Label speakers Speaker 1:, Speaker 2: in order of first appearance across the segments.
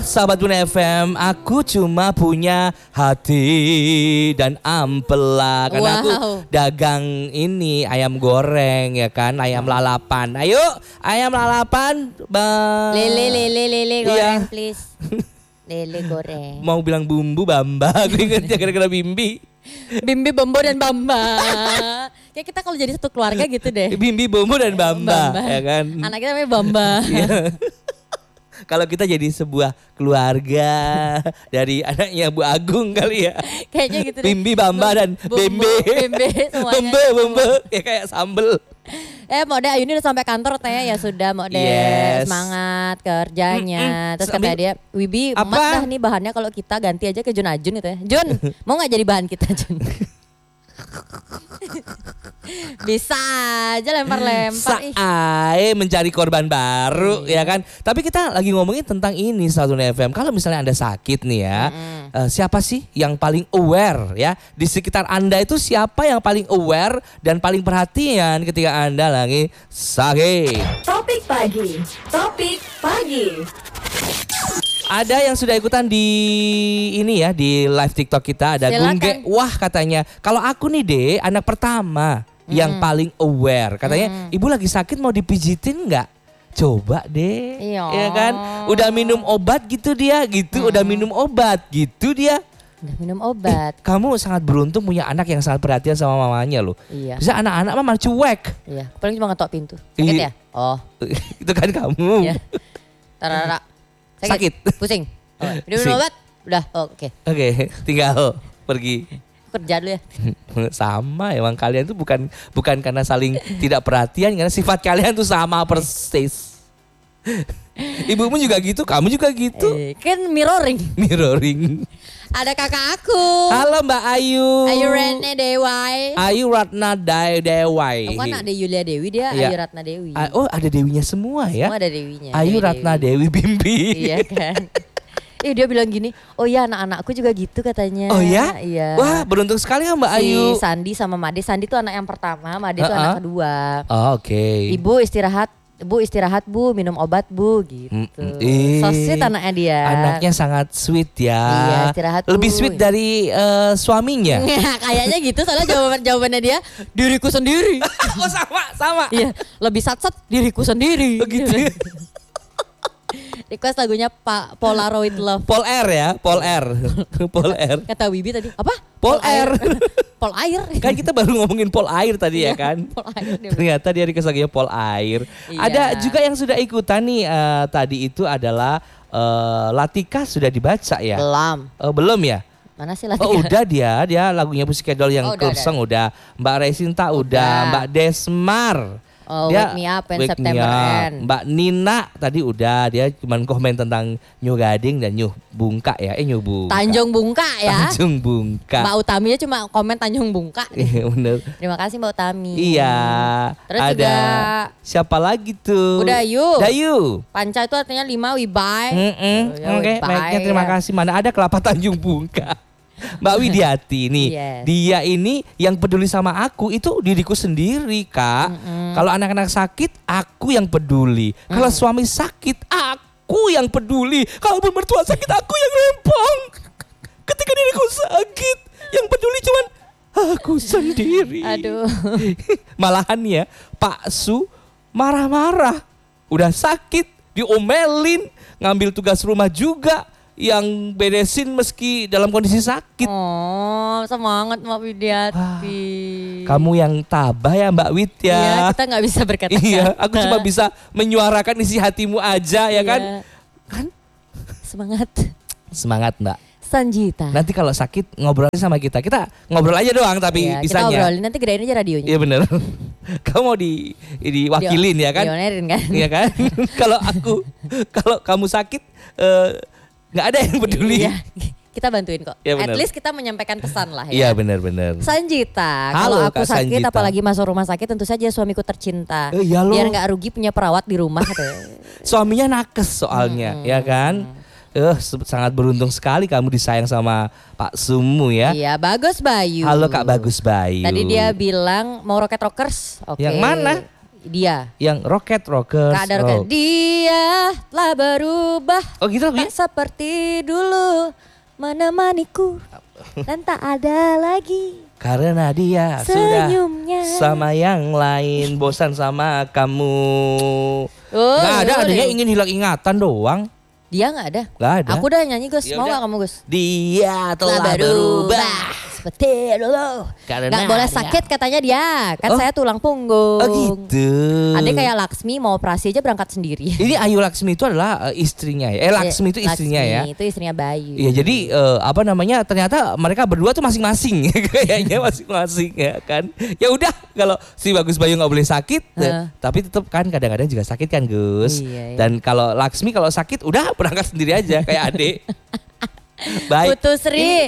Speaker 1: sahabat Bunda FM, aku cuma punya hati dan ampela. Karena aku dagang ini ayam goreng ya kan, ayam lalapan. Ayo, ayam lalapan.
Speaker 2: Lele goreng
Speaker 1: iya.
Speaker 2: please. Lele goreng.
Speaker 1: Mau bilang bumbu bamba, aku inget ya gara-gara bimbi.
Speaker 2: Bimbi, Bombo dan Bamba. Kayak kita kalau jadi satu keluarga gitu deh.
Speaker 1: Bimbi, Bombo dan Bamba, ya kan.
Speaker 2: Anaknya namanya Bamba.
Speaker 1: Kalau kita jadi sebuah keluarga dari anaknya Bu Agung kali ya.
Speaker 2: Kayaknya gitu deh.
Speaker 1: Bimbi, Bamba dan Bembe.
Speaker 2: Semuanya.
Speaker 1: Bembe, ya kayak sambel.
Speaker 2: Mode Ayu ini udah sampai kantor teh ya sudah Mode semangat kerjanya. Terus kata dia, Wibi emat dah nih bahannya kalau kita ganti aja ke Jun Ajun gitu ya. Jun, mau gak jadi bahan kita Jun? Bisa aja lempar-lempar.
Speaker 1: Saai mencari korban baru ya kan. Tapi kita lagi ngomongin tentang ini Satu FM. Kalau misalnya Anda sakit nih ya, siapa sih yang paling aware ya? Di sekitar Anda itu siapa yang paling aware dan paling perhatian ketika Anda lagi sakit?
Speaker 3: Topik pagi.
Speaker 1: Ada yang sudah ikutan di ini ya, di live TikTok kita ada Gungge. Wah katanya, kalau aku nih deh anak pertama yang paling aware. Katanya ibu lagi sakit mau dipijitin nggak? Coba deh, ya kan? Udah minum obat gitu dia, gitu. Udah minum obat gitu dia.
Speaker 2: Udah minum obat.
Speaker 1: Kamu sangat beruntung punya anak yang sangat perhatian sama mamanya loh.
Speaker 2: Iya.
Speaker 1: Bisa anak-anak mah malah cuek.
Speaker 2: Iya, paling cuma ngetok pintu. Sakit ya? Oh.
Speaker 1: Itu kan kamu.
Speaker 2: Iya. Tarara.
Speaker 1: Sakit.
Speaker 2: Pusing. Udah minum obat? Udah. Oke,
Speaker 1: tinggal pergi.
Speaker 2: Kerja dulu ya.
Speaker 1: Sama emang kalian tuh bukan karena saling tidak perhatian, karena sifat kalian tuh sama persis. Ibumu juga gitu, kamu juga gitu.
Speaker 2: Kan mirroring. Ada kakak aku.
Speaker 1: Halo Mbak Ayu.
Speaker 2: Ayu Ratna Dewai.
Speaker 1: Ayu Ratna Dewai.
Speaker 2: Aku kan ada Yulia Dewi, dia
Speaker 1: ya.
Speaker 2: Ayu Ratna Dewi.
Speaker 1: Oh ada Dewinya semua ya.
Speaker 2: Semua ada Dewinya.
Speaker 1: Ayu Ratna Dewi Bimbi.
Speaker 2: Iya kan. Dia bilang gini, oh ya anak-anakku juga gitu katanya.
Speaker 1: Oh ya?
Speaker 2: Iya.
Speaker 1: Wah beruntung sekali ya Mbak Ayu.
Speaker 2: Si Sandi sama Made. Sandi tuh anak yang pertama, Made tuh anak kedua.
Speaker 1: Oh, oke.
Speaker 2: Ibu istirahat bu, minum obat bu gitu. So sweet anaknya dia.
Speaker 1: Anaknya sangat sweet ya.
Speaker 2: Iya istirahat bu.
Speaker 1: Lebih sweet dari suaminya.
Speaker 2: Kayaknya gitu soalnya jawabannya dia, diriku sendiri.
Speaker 1: Oh sama.
Speaker 2: Iya, lebih sat-sat diriku sendiri.
Speaker 1: Begitu.
Speaker 2: Request lagunya Pak Polaroid Love.
Speaker 1: Pol R ya, Pol R. Pol R.
Speaker 2: Kata Wibi tadi, apa?
Speaker 1: Pol R.
Speaker 2: Pol air.
Speaker 1: Kan kita baru ngomongin pol air tadi ya kan.
Speaker 2: Pol air.
Speaker 1: Ternyata dia request lagunya pol air.
Speaker 2: Iya.
Speaker 1: Ada juga yang sudah ikutan nih tadi itu adalah Latika sudah dibaca ya? Belum ya?
Speaker 2: Mana sih Latika?
Speaker 1: Oh udah dia lagunya Pussycat Dolls yang Club Song udah. Mbak Resinta udah. Mbak Desmar.
Speaker 2: Oh,
Speaker 1: dia
Speaker 2: Wake Me Up and September End.
Speaker 1: Mbak Nina tadi udah, dia cuma komen tentang New Gading dan New Bungka ya. New Bungka.
Speaker 2: Tanjung Bungka ya.
Speaker 1: Tanjung Bungka.
Speaker 2: Mbak Utami cuma komen Tanjung Bungka.
Speaker 1: Iya bener.
Speaker 2: Terima kasih Mbak Utami.
Speaker 1: Iya.
Speaker 2: Terus
Speaker 1: ada
Speaker 2: juga
Speaker 1: siapa lagi tuh? Dayu.
Speaker 2: Panca itu artinya 5 Wibai.
Speaker 1: Oke, baiknya terima kasih. Mana ada kelapa Tanjung Bungka. Mbak Widiati nih, dia ini yang peduli sama aku itu diriku sendiri Kak. Kalau anak-anak sakit, aku yang peduli. Kalau suami sakit, aku yang peduli. Kalau mertua sakit, aku yang rempong. Ketika diriku sakit, yang peduli cuman aku sendiri.
Speaker 2: Aduh.
Speaker 1: Malahan ya, Pak Su marah-marah. Udah sakit, diomelin, ngambil tugas rumah juga. Yang beresin meski dalam kondisi sakit.
Speaker 2: Oh semangat Mbak Widiati.
Speaker 1: Kamu yang tabah ya Mbak Wid ya.
Speaker 2: Iya kita gak bisa berkata-kata.
Speaker 1: Iya aku cuma bisa menyuarakan isi hatimu aja ya kan. Semangat Mbak
Speaker 2: Sanjita.
Speaker 1: Nanti kalau sakit ngobrol sama kita ngobrol aja doang tapi bisanya.
Speaker 2: Kita ngobrolin nanti gedein aja radionya.
Speaker 1: Iya bener. Kamu mau diwakilin ya kan.
Speaker 2: Dionerin kan.
Speaker 1: Iya kan. Kalau kamu sakit nggak ada yang peduli.
Speaker 2: Iya, kita bantuin kok.
Speaker 1: Ya,
Speaker 2: at least kita menyampaikan pesan lah ya.
Speaker 1: Iya benar-benar.
Speaker 2: Sanjita,
Speaker 1: Halo,
Speaker 2: kalau aku
Speaker 1: Kak
Speaker 2: sakit
Speaker 1: Sanjita.
Speaker 2: apalagi masuk rumah sakit tentu saja suamiku tercinta.
Speaker 1: Iya loh.
Speaker 2: Biar nggak rugi punya perawat di rumah.
Speaker 1: Suaminya nakes soalnya ya kan. Sangat beruntung sekali kamu disayang sama Pak Sumu ya.
Speaker 2: Iya, Bagus Bayu.
Speaker 1: Halo Kak Bagus Bayu.
Speaker 2: Tadi dia bilang mau Rocket Rockers. Oke.
Speaker 1: Yang mana?
Speaker 2: Dia.
Speaker 1: Yang rocket rockers.
Speaker 2: Gak ada rocket. Dia telah berubah.
Speaker 1: Oh gitu lagunya?
Speaker 2: Tak seperti dulu menemaniku dan tak ada lagi.
Speaker 1: Karena dia
Speaker 2: senyumnya
Speaker 1: sudah sama yang lain, bosan sama kamu. Gak ada, adanya ingin hilang ingatan doang.
Speaker 2: Dia gak ada?
Speaker 1: Gak ada.
Speaker 2: Aku udah nyanyi Gus, mau
Speaker 1: udah.
Speaker 2: gak kamu Gus?
Speaker 1: Dia telah berubah
Speaker 2: seperti dulu. Gak boleh sakit katanya dia. Kan saya tulang punggung.
Speaker 1: Oh gitu.
Speaker 2: Ada kayak Laksmi mau operasi aja berangkat sendiri.
Speaker 1: Ini Ayu Laksmi itu adalah istrinya ya. Laksmi itu istrinya ya.
Speaker 2: Laksmi itu istrinya Bayu.
Speaker 1: Iya jadi ternyata mereka berdua tuh masing-masing kayaknya masing-masing ya kan. Ya udah kalau si Bagus Bayu nggak boleh sakit, tapi tetap kan kadang-kadang juga sakit kan Gus.
Speaker 2: Iya.
Speaker 1: Dan kalau Laksmi kalau sakit udah berangkat sendiri aja kayak adik. Baik.
Speaker 2: Putu Sri.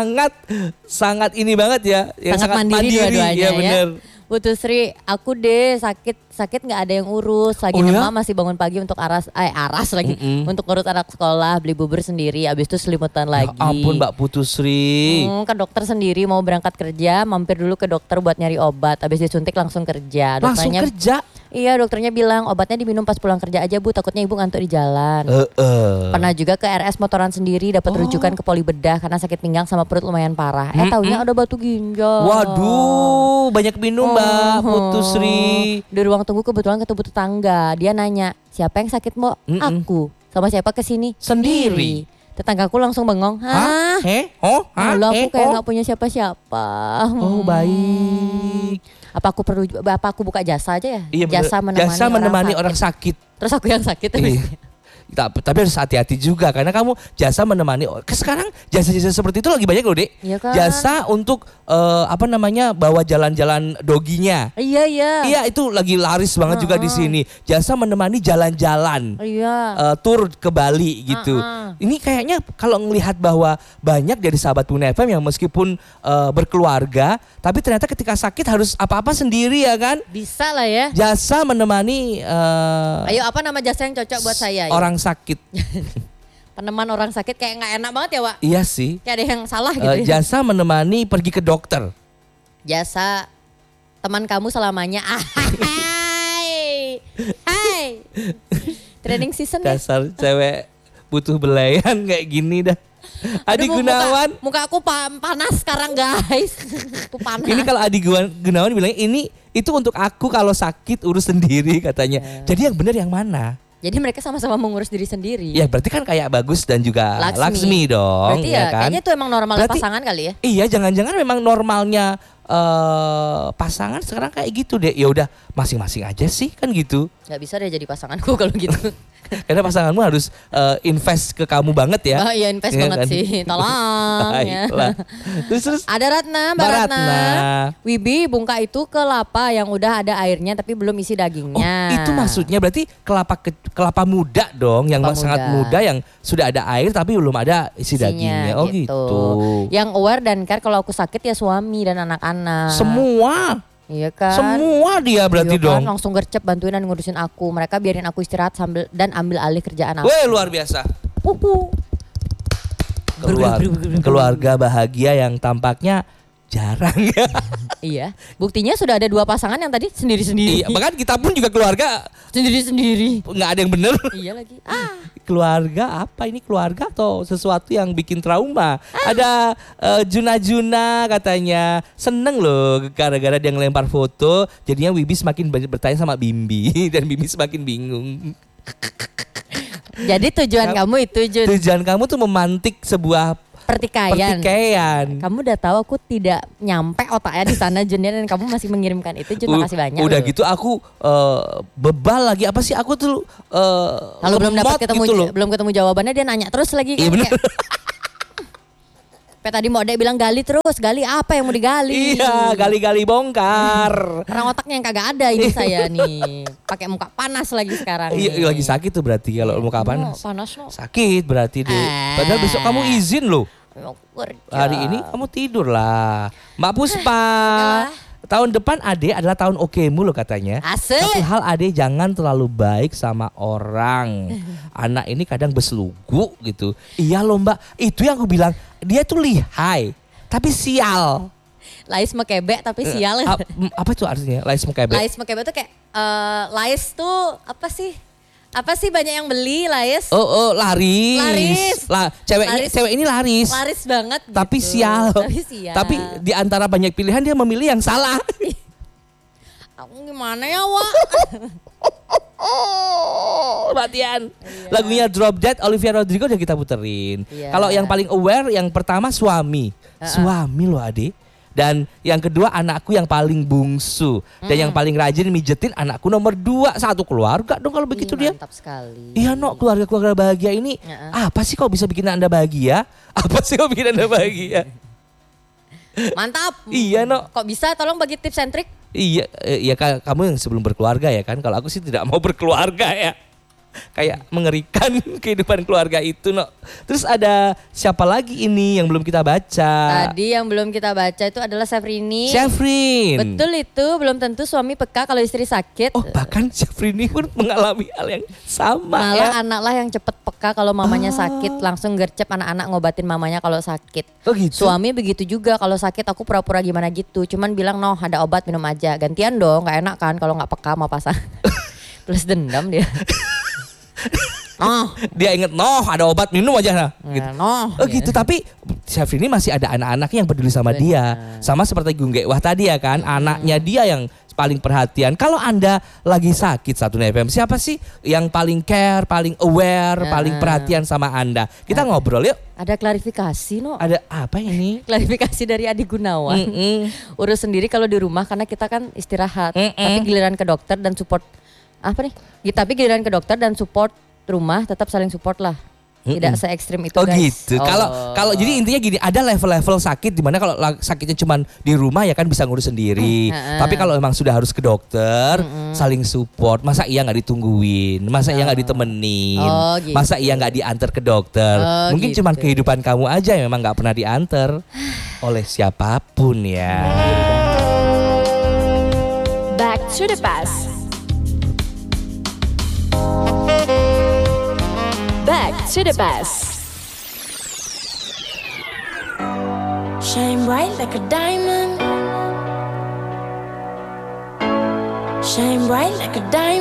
Speaker 1: Sangat ini banget ya. Yang sangat mandiri
Speaker 2: dua-duanya
Speaker 1: ya bener.
Speaker 2: Putu Sri, aku deh sakit nggak ada yang urus. Lagi demam masih bangun pagi untuk aras lagi. Untuk ngurus anak sekolah, beli bubur sendiri. Abis itu selimutan lagi.
Speaker 1: Ya ampun Mbak Putu Sri.
Speaker 2: Kan dokter sendiri mau berangkat kerja, mampir dulu ke dokter buat nyari obat. Abis disuntik langsung kerja.
Speaker 1: Langsung kerja?
Speaker 2: Iya, dokternya bilang obatnya diminum pas pulang kerja aja Bu, takutnya ibu ngantuk di jalan. Pernah juga ke RS motoran sendiri, dapat rujukan ke poli bedah karena sakit pinggang sama perut lumayan parah. Taunya ada batu ginjal.
Speaker 1: Waduh, banyak minum Mbak Putu Sri.
Speaker 2: Di ruang tunggu kebetulan ketemu tetangga. Dia nanya, siapa yang sakit Mbak? Aku. Sama siapa kesini?
Speaker 1: Sendiri.
Speaker 2: Tetanggaku langsung bengong. Hah? Lalu aku kayak gak punya siapa-siapa.
Speaker 1: Oh baik.
Speaker 2: Apa aku buka jasa aja ya?
Speaker 1: Iya,
Speaker 2: jasa
Speaker 1: menemani orang sakit.
Speaker 2: Terus aku yang sakit.
Speaker 1: Tapi harus hati-hati juga karena kamu jasa menemani. Sekarang jasa-jasa seperti itu lagi banyak loh Dek.
Speaker 2: Iya kan?
Speaker 1: Jasa untuk bawa jalan-jalan doginya.
Speaker 2: Iya.
Speaker 1: Iya itu lagi laris banget juga di sini. Jasa menemani jalan-jalan.
Speaker 2: Iya.
Speaker 1: Tur ke Bali gitu. Ini kayaknya kalau ngelihat bahwa banyak dari sahabat Bunda FM yang meskipun berkeluarga, tapi ternyata ketika sakit harus apa-apa sendiri ya kan?
Speaker 2: Bisa lah ya.
Speaker 1: Jasa menemani.
Speaker 2: Ayo apa nama jasa yang cocok buat saya?
Speaker 1: Orang sakit.
Speaker 2: Peneman orang sakit kayak nggak enak banget ya Wak?
Speaker 1: Iya sih.
Speaker 2: Kayak ada yang salah gitu.
Speaker 1: Jasa menemani pergi ke dokter.
Speaker 2: Jasa teman kamu selamanya. Hai. Training season
Speaker 1: Dasar cewek butuh belayan kayak gini dah. Adi Gunawan.
Speaker 2: Muka aku panas sekarang guys. Aku panas.
Speaker 1: Ini kalau Adi Gunawan bilang itu untuk aku kalau sakit urus sendiri katanya. Jadi yang benar yang mana?
Speaker 2: Jadi mereka sama-sama mengurus diri sendiri.
Speaker 1: Ya berarti kan kayak Bagus dan juga Laksmi dong.
Speaker 2: Berarti ya kan? Kayaknya itu emang normalnya pasangan kali ya.
Speaker 1: Iya jangan-jangan memang normalnya pasangan sekarang kayak gitu deh. Ya udah masing-masing aja sih kan gitu.
Speaker 2: Gak bisa deh jadi pasanganku kalau gitu.
Speaker 1: Karena pasanganmu harus invest ke kamu banget ya.
Speaker 2: Oh iya invest banget kan? Sih. Tolong ya. Terus ada Ratna, Mbak Ratna. Wibi bungka itu kelapa yang udah ada airnya tapi belum isi dagingnya.
Speaker 1: Oh, itu maksudnya berarti kelapa muda dong, yang sangat muda yang sudah ada air tapi belum ada isi dagingnya. Oh gitu.
Speaker 2: Yang aware dan care kalau aku sakit ya suami dan anak-anak.
Speaker 1: Semua.
Speaker 2: Iya kan.
Speaker 1: Semua dia berarti dong.
Speaker 2: Langsung gercep bantuin dan ngurusin aku. Mereka biarin aku istirahat sambil dan ambil alih kerjaan aku.
Speaker 1: Weh luar biasa. Keluarga bahagia yang tampaknya jarang ya.
Speaker 2: Iya. Buktinya sudah ada 2 pasangan yang tadi sendiri-sendiri.
Speaker 1: Iya, bahkan kita pun juga keluarga
Speaker 2: sendiri-sendiri.
Speaker 1: Nggak ada yang bener.
Speaker 2: Iya lagi.
Speaker 1: Keluarga apa ini, keluarga atau sesuatu yang bikin trauma? Ada Juna katanya seneng loh gara-gara dia ngelempar foto. Jadinya Wibi semakin bertanya sama Bimbi dan Bimbi semakin bingung.
Speaker 2: Jadi tujuan kamu itu Jun.
Speaker 1: Tujuan kamu tuh memantik sebuah pertikaian.
Speaker 2: Kamu udah tahu aku tidak nyampe otaknya di sana Jun dan kamu masih mengirimkan itu Jun. Makasih banyak.
Speaker 1: Udah gitu aku bebal lagi apa sih aku tuh
Speaker 2: kalau belum ketemu jawabannya dia nanya terus lagi kan.
Speaker 1: Iya,
Speaker 2: kayak tadi mau bilang gali terus, gali apa yang mau digali?
Speaker 1: Iya, gali-gali bongkar.
Speaker 2: Orang otaknya yang kagak ada ini saya nih. Pakai muka panas lagi sekarang.
Speaker 1: Iya, lagi sakit tuh berarti kalau muka panas.
Speaker 2: Panas no.
Speaker 1: Sakit berarti deh. Padahal besok kamu izin loh. Hari ini kamu tidur lah. Mbak Puspa. Tahun depan Ade adalah tahun okemu loh katanya.
Speaker 2: Asik.
Speaker 1: Satu hal Ade jangan terlalu baik sama orang. Anak ini kadang berselugu gitu. Iya loh Mbak, itu yang aku bilang. Dia tuh lihai, tapi sial.
Speaker 2: Lais mekebek tapi sial.
Speaker 1: Apa itu artinya lais mekebek?
Speaker 2: Lais mekebek tuh kayak lais tuh apa sih? Apa sih banyak yang beli lais?
Speaker 1: Oh, laris. Cewek ini laris.
Speaker 2: Laris banget gitu.
Speaker 1: Tapi sial. Tapi di antara banyak pilihan dia memilih yang salah.
Speaker 2: Aku gimana ya, Wak?
Speaker 1: Latihan. Lagunya Drop Dead Olivia Rodrigo udah kita puterin. Kalau yang paling aware yang pertama suami. Suami loh Ade. Dan yang kedua anakku yang paling bungsu. Dan yang paling rajin mijetin anakku nomor 2. Satu keluarga dong kalau begitu dia.
Speaker 2: Mantap sekali.
Speaker 1: Iya keluarga bahagia ini. Apa sih kok bisa bikin Anda bahagia? Apa sih kok bikin Anda bahagia?
Speaker 2: Mantap.
Speaker 1: Iya
Speaker 2: Kok bisa tolong bagi tips and trik?
Speaker 1: Iya, kamu yang sebelum berkeluarga ya kan. Kalau aku sih tidak mau berkeluarga ya. Kayak mengerikan kehidupan keluarga itu Terus ada siapa lagi ini yang belum kita baca?
Speaker 2: Tadi yang belum kita baca itu adalah Syafrini.
Speaker 1: Betul
Speaker 2: itu, belum tentu suami peka kalau istri sakit.
Speaker 1: Oh bahkan Syafrini pun mengalami hal yang sama.
Speaker 2: Malah anak lah yang cepet peka kalau mamanya sakit. Langsung gercep anak-anak ngobatin mamanya kalau sakit.
Speaker 1: Oh gitu?
Speaker 2: Suami begitu juga, kalau sakit aku pura-pura gimana gitu. Cuman bilang ada obat minum aja. Gantian dong, gak enak kan kalau gak peka sama pasangan. Plus dendam dia.
Speaker 1: Dia inget ada obat minum aja gitu. Gitu. Tapi Syafrini masih ada anak-anaknya yang peduli sama dia. Sama seperti Gunggek Wah tadi ya kan. Anaknya dia yang paling perhatian. Kalau Anda lagi sakit Satu FM, siapa sih yang paling care, paling aware, paling perhatian sama Anda? Kita ngobrol yuk.
Speaker 2: Ada klarifikasi
Speaker 1: Ada apa ini?
Speaker 2: Klarifikasi dari Adi Gunawan. Urus sendiri kalau di rumah karena kita kan istirahat. Tapi giliran ke dokter dan support Tapi giliran ke dokter dan support rumah tetap saling support lah. Tidak se-ekstrim itu guys.
Speaker 1: Gitu. Kalau jadi intinya gini, ada level-level sakit di mana kalau sakitnya cuma di rumah ya kan bisa ngurus sendiri. Tapi kalau memang sudah harus ke dokter, saling support. Masa iya nggak ditungguin? Masa iya nggak ditemenin?
Speaker 2: Gitu.
Speaker 1: Masa iya nggak diantar ke dokter? Mungkin cuma kehidupan kamu aja yang memang nggak pernah diantar oleh siapapun ya.
Speaker 3: Back to the past. Back to the past. Shine bright like a diamond. Shine bright like a diamond.